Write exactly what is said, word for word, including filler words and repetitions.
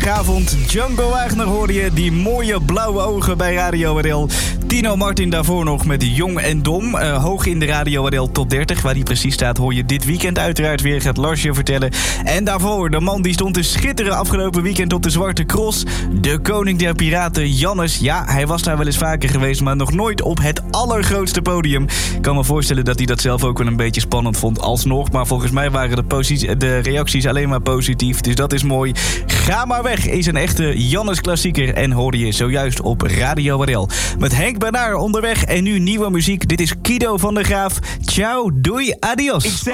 Avond, Django Wagner hoorde je, die mooie blauwe ogen bij Radio R L. Tino Martin daarvoor nog met Jong en Dom. Uh, hoog in de Radio R L top dertig. Waar die precies staat hoor je dit weekend uiteraard weer. Gaat Lars je vertellen. En daarvoor de man die stond te schitteren afgelopen weekend op de Zwarte Cross. De koning der piraten, Jannes. Ja, hij was daar wel eens vaker geweest, maar nog nooit op het allergrootste podium. Ik kan me voorstellen dat hij dat zelf ook wel een beetje spannend vond alsnog. Maar volgens mij waren de, posi- de reacties alleen maar positief. Dus dat is mooi. Ga maar weg is een echte Jannes klassieker en hoorde je zojuist op Radio R L. Met Henk Bernard onderweg en nu nieuwe muziek. Dit is Kido van der Graaf. Ciao, doei, adios.